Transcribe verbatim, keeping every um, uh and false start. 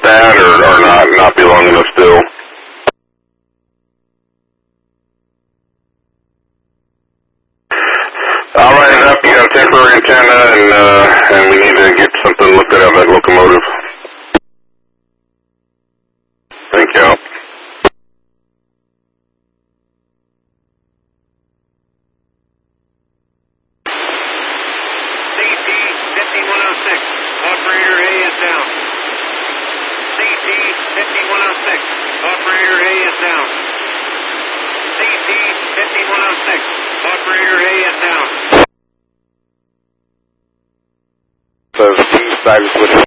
that or, or not, not be long enough still? I'll write it up. You got a temporary antenna, and uh, and we need to get something looked at on that locomotive. Thank you. C T fifty-one oh six, operator A is down. C T fifty-one oh six, operator A is down. C T fifty-one oh six, operator A is down. So, back with